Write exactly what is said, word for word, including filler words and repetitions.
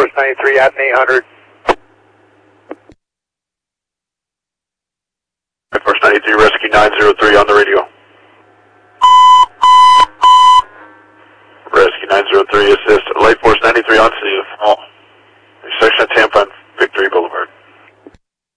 Force ninety-three at eight hundred. Light Force ninety-three, Rescue nine zero three on the radio. Rescue nine zero three, assist. Light Force ninety-three on